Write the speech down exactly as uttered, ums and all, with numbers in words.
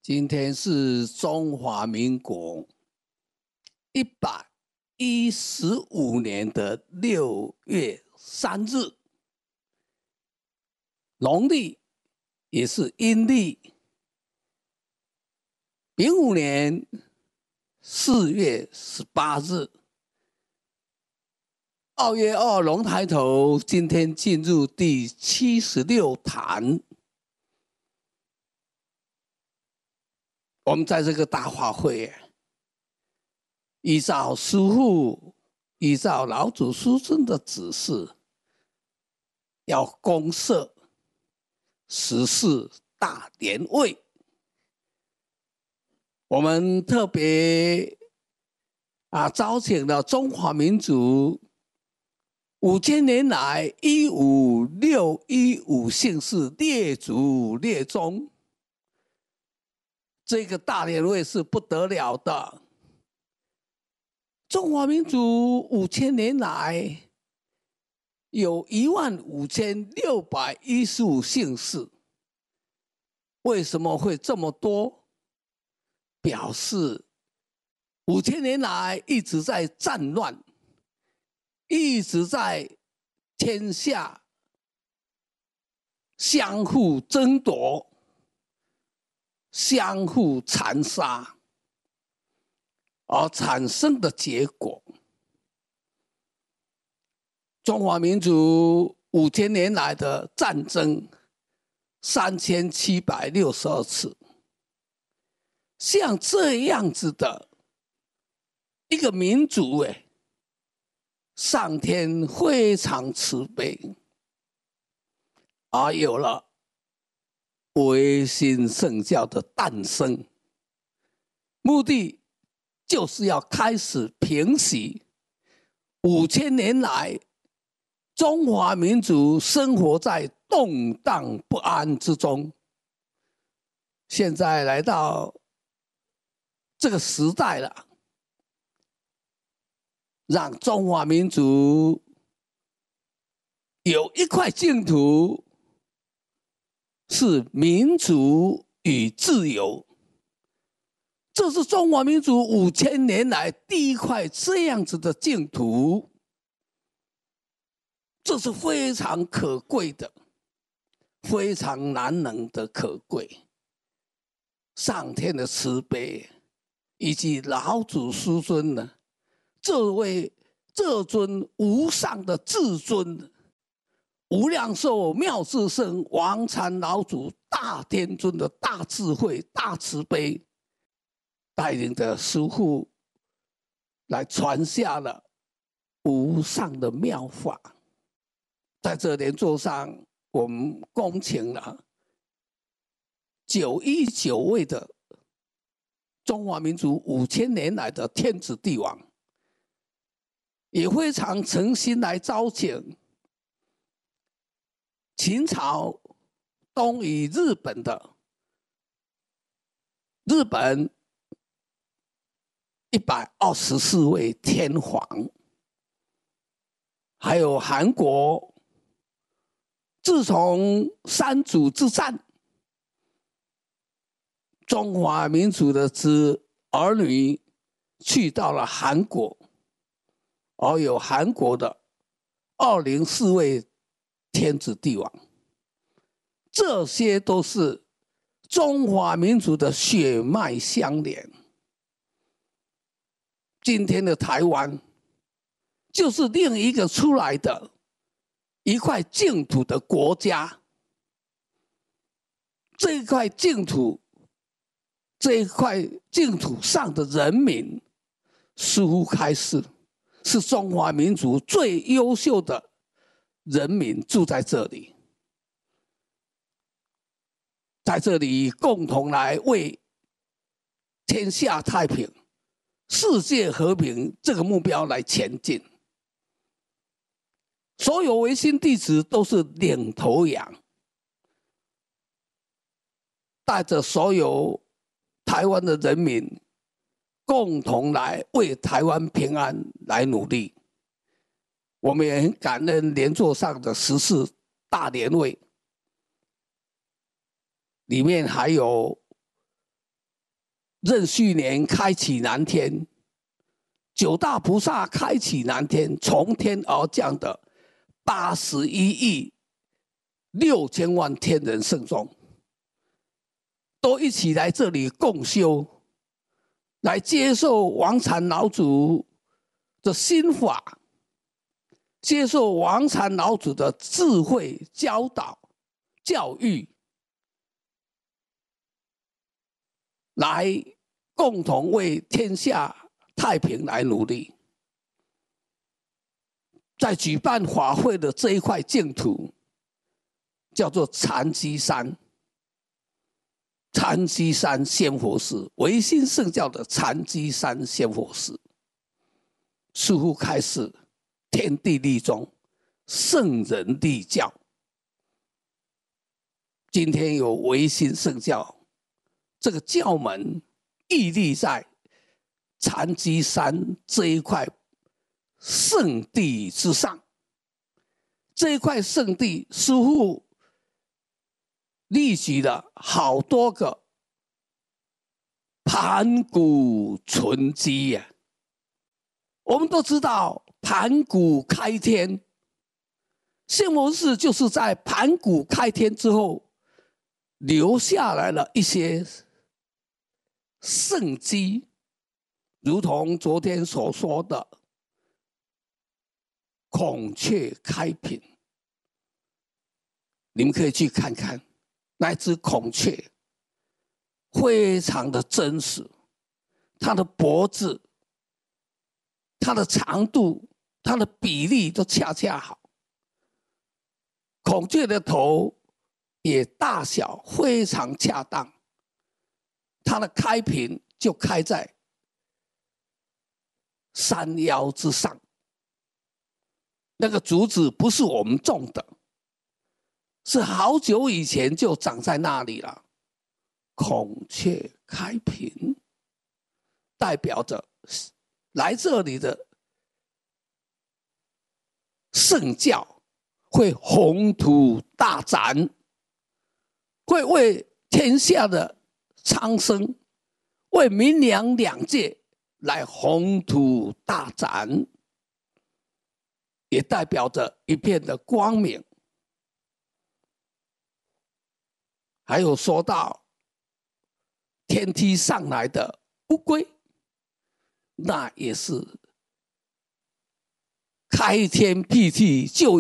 今天是中华民国一百一十五年的六月三日，农历也是阴历丙午年四月十八日。二月二龙抬头，今天进入第七十六坛。我们在这个大法会，依照师父、依照老祖师尊的指示，要公设十四大莲位。我们特别啊招请了中华民族五千年来一五六一五姓氏列祖列宗。这个大莲位是不得了的。中华民族五千年来有一万五千六百一十五姓氏，为什么会这么多？表示五千年来一直在战乱，一直在天下相互争夺，相互残杀而产生的结果。中华民族五千年来的战争三千七百六十二次，像这样子的一个民族，哎，上天非常慈悲，而有了维新圣教的诞生，目的就是要开始平息五千年来中华民族生活在动荡不安之中。现在来到这个时代了，让中华民族有一块净土是民主与自由，这是中华民族五千年来第一块这样子的净土，这是非常可贵的，非常难能的可贵。上天的慈悲以及老祖师尊呢，这位这尊无上的至尊，无量寿妙智圣王禅老祖大天尊的大智慧、大慈悲，带领着师父来传下了无上的妙法。在这莲座上，我们恭请了九一九位的中华民族五千年来的天子帝王，也非常诚心来招请秦朝东夷日本的日本一百二十四位天皇，还有韩国自从三祖之战，中华民族的子儿女去到了韩国，而有韩国的二零四位天子帝王，这些都是中华民族的血脉相连。今天的台湾就是另一个出来的一块净土的国家。这一块净土，这一块净土上的人民，似乎开始是中华民族最优秀的人民住在这里，在这里共同来为天下太平、世界和平这个目标来前进。所有维新弟子都是领头羊，带着所有台湾的人民共同来为台湾平安来努力。我们也很感恩莲座上的十四大莲位，里面还有壬戌年开启南天，九大菩萨开启南天，从天而降的八十一亿六千万天人圣众，都一起来这里共修，来接受王禅老祖的心法，接受王禅老祖的智慧教导教育，来共同为天下太平来努力。在举办法会的这一块净土，叫做禅机山。禅机山仙佛寺，唯心圣教的禅机山仙佛寺，师父开示：天地立中，圣人立教。今天有唯心圣教这个教门屹立在禅机山这一块圣地之上。这一块圣地，师父立举了好多个盘古存基呀、啊。我们都知道盘古开天，仙佛寺就是在盘古开天之后留下来了一些圣迹，如同昨天所说的孔雀开屏，你们可以去看看。那只孔雀非常的真实，它的脖子、它的长度、它的比例都恰恰好。孔雀的头也大小非常恰当，它的开屏就开在山腰之上。那个竹子不是我们种的，是好久以前就长在那里了。孔雀开屏，代表着来这里的圣教会宏图大展，会为天下的苍生，为民良两界来宏图大展，也代表着一片的光明。还有说到天梯上来的乌龟，那也是开天辟地就